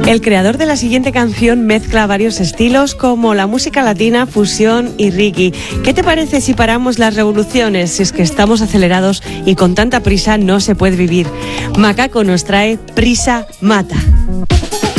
El creador de la siguiente canción mezcla varios estilos como la música latina, fusión y reggae. ¿Qué te parece si paramos las revoluciones? Si es que estamos acelerados y con tanta prisa no se puede vivir. Macaco nos trae Prisa Mata.